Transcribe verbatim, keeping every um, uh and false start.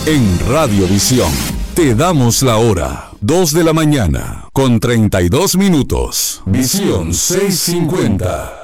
En Radiovisión te damos la hora. dos de la mañana con treinta y dos minutos. Visión seiscientos cincuenta.